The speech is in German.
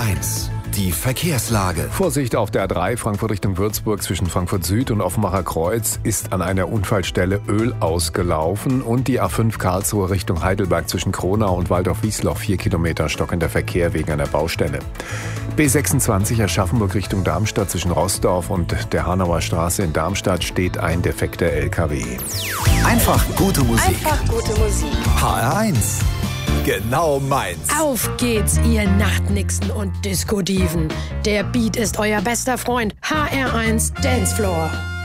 HR1, die Verkehrslage. Vorsicht auf der A3 Frankfurt Richtung Würzburg zwischen Frankfurt Süd und Offenbacher Kreuz ist an einer Unfallstelle Öl ausgelaufen und die A5 Karlsruhe Richtung Heidelberg zwischen Kronau und Waldorf-Wiesloch 4 Kilometer stockender Verkehr wegen einer Baustelle. B26 Aschaffenburg Richtung Darmstadt zwischen Roßdorf und der Hanauer Straße in Darmstadt steht ein defekter LKW. Einfach gute Musik. Einfach gute Musik. HR1, genau meins. Auf geht's, ihr Nachtnixen und Diskodiven. Der Beat ist euer bester Freund. HR1 Dancefloor.